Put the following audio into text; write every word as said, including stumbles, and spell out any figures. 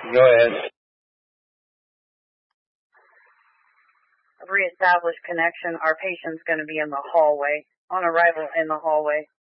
Go ahead. Reestablish connection. Our patient's going to be in the hallway. On arrival in the hallway.